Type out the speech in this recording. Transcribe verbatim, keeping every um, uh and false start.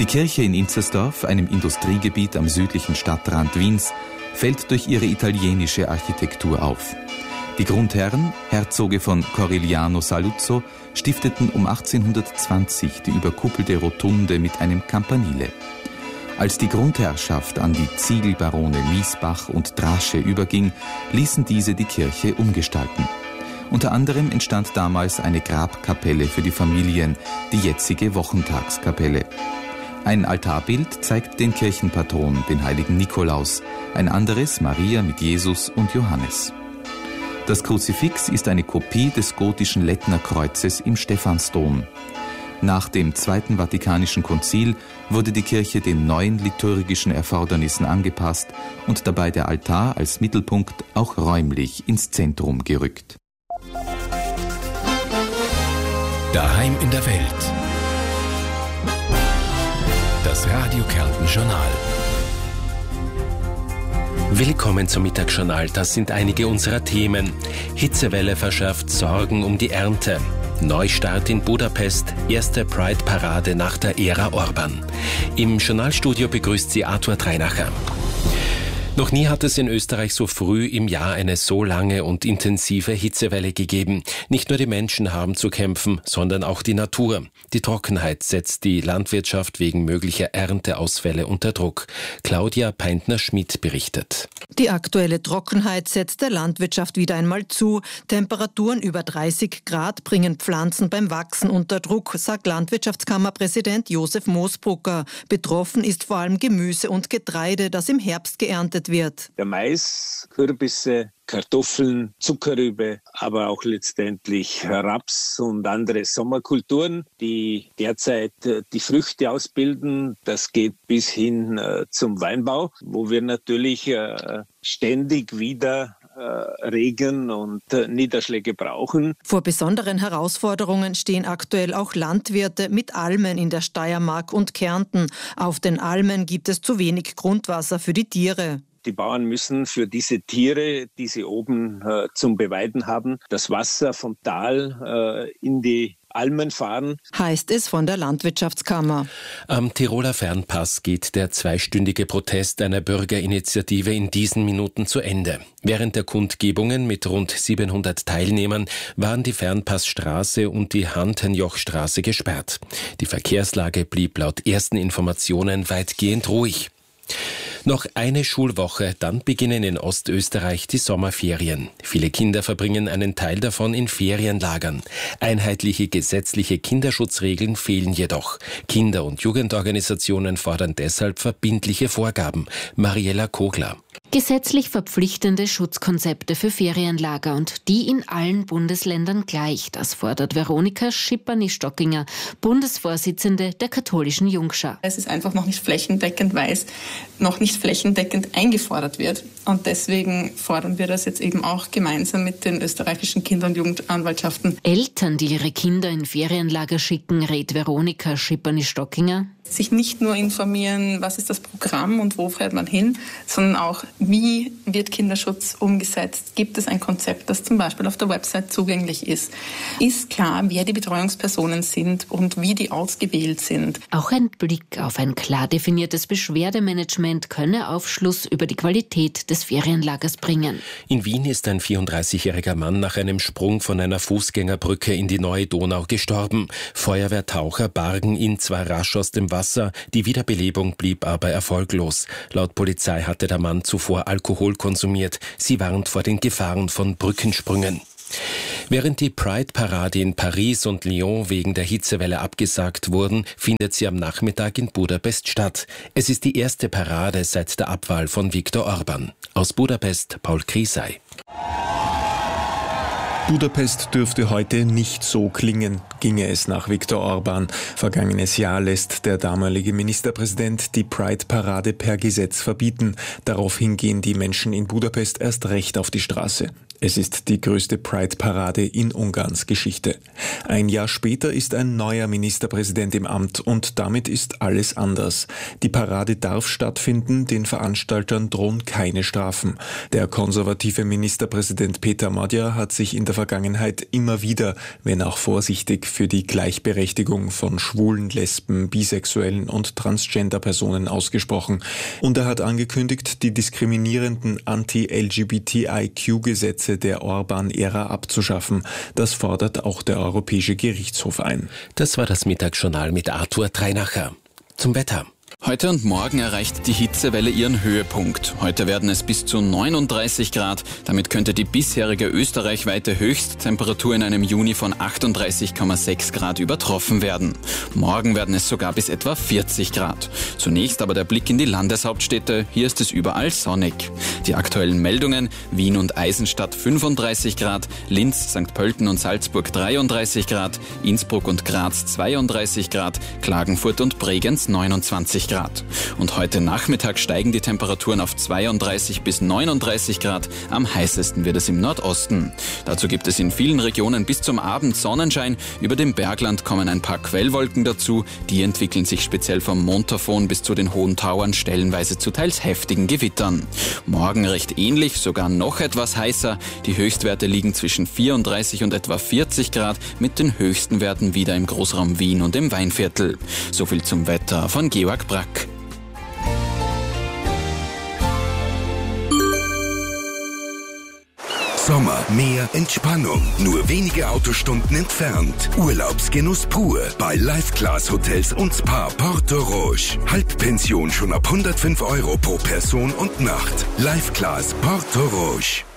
Die Kirche in Inzersdorf, einem Industriegebiet am südlichen Stadtrand Wiens, fällt durch ihre italienische Architektur auf. Die Grundherren, Herzoge von Corigliano Saluzzo, stifteten um achtzehnhundertzwanzig die überkuppelte Rotunde mit einem Campanile. Als die Grundherrschaft an die Ziegelbarone Miesbach und Drasche überging, ließen diese die Kirche umgestalten. Unter anderem entstand damals eine Grabkapelle für die Familien, die jetzige Wochentagskapelle. Ein Altarbild zeigt den Kirchenpatron, den heiligen Nikolaus, ein anderes Maria mit Jesus und Johannes. Das Kruzifix ist eine Kopie des gotischen Lettnerkreuzes im Stephansdom. Nach dem Zweiten Vatikanischen Konzil wurde die Kirche den neuen liturgischen Erfordernissen angepasst und dabei der Altar als Mittelpunkt auch räumlich ins Zentrum gerückt. Daheim in der Welt. Das Radio Kärnten Journal. Willkommen zum Mittagsjournal. Das sind einige unserer Themen. Hitzewelle verschärft Sorgen um die Ernte. Neustart in Budapest, erste Pride-Parade nach der Ära Orban. Im Journalstudio begrüßt sie Arthur Treinacher. Noch nie hat es in Österreich so früh im Jahr eine so lange und intensive Hitzewelle gegeben. Nicht nur die Menschen haben zu kämpfen, sondern auch die Natur. Die Trockenheit setzt die Landwirtschaft wegen möglicher Ernteausfälle unter Druck. Claudia Peintner-Schmidt berichtet. Die aktuelle Trockenheit setzt der Landwirtschaft wieder einmal zu. Temperaturen über dreißig Grad bringen Pflanzen beim Wachsen unter Druck, sagt Landwirtschaftskammerpräsident Josef Moosbrucker. Betroffen ist vor allem Gemüse und Getreide, das im Herbst geerntet wird. Der Mais, Kürbisse, Kartoffeln, Zuckerrübe, aber auch letztendlich Raps und andere Sommerkulturen, die derzeit die Früchte ausbilden. Das geht bis hin äh, zum Weinbau, wo wir natürlich äh, ständig wieder äh, Regen und äh, Niederschläge brauchen. Vor besonderen Herausforderungen stehen aktuell auch Landwirte mit Almen in der Steiermark und Kärnten. Auf den Almen gibt es zu wenig Grundwasser für die Tiere. Die Bauern müssen für diese Tiere, die sie oben äh, zum Beweiden haben, das Wasser vom Tal äh, in die Almen fahren. Heißt es von der Landwirtschaftskammer. Am Tiroler Fernpass geht der zweistündige Protest einer Bürgerinitiative in diesen Minuten zu Ende. Während der Kundgebungen mit rund siebenhundert Teilnehmern waren die Fernpassstraße und die Hantenjochstraße gesperrt. Die Verkehrslage blieb laut ersten Informationen weitgehend ruhig. Noch eine Schulwoche, dann beginnen in Ostösterreich die Sommerferien. Viele Kinder verbringen einen Teil davon in Ferienlagern. Einheitliche gesetzliche Kinderschutzregeln fehlen jedoch. Kinder- und Jugendorganisationen fordern deshalb verbindliche Vorgaben. Mariella Kogler. Gesetzlich verpflichtende Schutzkonzepte für Ferienlager und die in allen Bundesländern gleich. Das fordert Veronika Schipperny-Stockinger, Bundesvorsitzende der katholischen Jungschar. Es ist einfach noch nicht flächendeckend, weil es noch nicht flächendeckend eingefordert wird. Und deswegen fordern wir das jetzt eben auch gemeinsam mit den österreichischen Kinder- und Jugendanwaltschaften. Eltern, die ihre Kinder in Ferienlager schicken, rät Veronika Schipperny-Stockinger. Sich nicht nur informieren, was ist das Programm und wo fährt man hin, sondern auch, wie wird Kinderschutz umgesetzt? Gibt es ein Konzept, das zum Beispiel auf der Website zugänglich ist? Ist klar, wer die Betreuungspersonen sind und wie die ausgewählt sind? Auch ein Blick auf ein klar definiertes Beschwerdemanagement könne Aufschluss über die Qualität des Ferienlagers bringen. In Wien ist ein vierunddreißigjähriger Mann nach einem Sprung von einer Fußgängerbrücke in die Neue Donau gestorben. Feuerwehrtaucher bargen ihn zwar rasch aus dem Wasser, die Wiederbelebung blieb aber erfolglos. Laut Polizei hatte der Mann zuvor Alkohol konsumiert. Sie warnt vor den Gefahren von Brückensprüngen. Während die Pride-Parade in Paris und Lyon wegen der Hitzewelle abgesagt wurden, findet sie am Nachmittag in Budapest statt. Es ist die erste Parade seit der Abwahl von Viktor Orban. Aus Budapest, Paul Krisay. Budapest dürfte heute nicht so klingen, ginge es nach Viktor Orban. Vergangenes Jahr lässt der damalige Ministerpräsident die Pride-Parade per Gesetz verbieten. Daraufhin gehen die Menschen in Budapest erst recht auf die Straße. Es ist die größte Pride-Parade in Ungarns Geschichte. Ein Jahr später ist ein neuer Ministerpräsident im Amt und damit ist alles anders. Die Parade darf stattfinden, den Veranstaltern drohen keine Strafen. Der konservative Ministerpräsident Peter Magyar hat sich in der Vergangenheit immer wieder, wenn auch vorsichtig, für die Gleichberechtigung von Schwulen, Lesben, Bisexuellen und Transgender-Personen ausgesprochen. Und er hat angekündigt, die diskriminierenden Anti-L G B T I Q-Gesetze der Orban-Ära abzuschaffen. Das fordert auch der Europäische Gerichtshof ein. Das war das Mittagsjournal mit Arthur Dreinacher. Zum Wetter. Heute und morgen erreicht die Hitzewelle ihren Höhepunkt. Heute werden es bis zu neununddreißig Grad. Damit könnte die bisherige österreichweite Höchsttemperatur in einem Juni von achtunddreißig Komma sechs Grad übertroffen werden. Morgen werden es sogar bis etwa vierzig Grad. Zunächst aber der Blick in die Landeshauptstädte. Hier ist es überall sonnig. Die aktuellen Meldungen: Wien und Eisenstadt fünfunddreißig Grad, Linz, Sankt Pölten und Salzburg dreiunddreißig Grad, Innsbruck und Graz zweiunddreißig Grad, Klagenfurt und Bregenz neunundzwanzig Grad. Und heute Nachmittag steigen die Temperaturen auf zweiunddreißig bis neununddreißig Grad. Am heißesten wird es im Nordosten. Dazu gibt es in vielen Regionen bis zum Abend Sonnenschein. Über dem Bergland kommen ein paar Quellwolken dazu. Die entwickeln sich speziell vom Montafon bis zu den hohen Tauern stellenweise zu teils heftigen Gewittern. Morgen recht ähnlich, sogar noch etwas heißer. Die Höchstwerte liegen zwischen vierunddreißig und etwa vierzig Grad, mit den höchsten Werten wieder im Großraum Wien und im Weinviertel. Soviel zum Wetter von Georg Brack. Sommer, Meer, Entspannung. Nur wenige Autostunden entfernt. Urlaubsgenuss pur bei Life Class Hotels und Spa Porto Roche. Halbpension schon ab hundertfünf Euro pro Person und Nacht. Life Class Porto Roche.